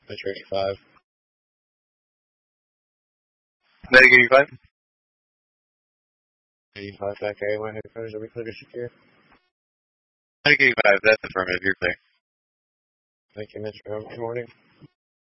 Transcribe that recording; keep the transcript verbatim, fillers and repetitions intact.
Metro eighty-five. Medic eighty-five? eighty-five back area, my headquarters are we clear to secure? Medic eighty-five, that's affirmative, you're clear. Thank you, Metro. Good morning.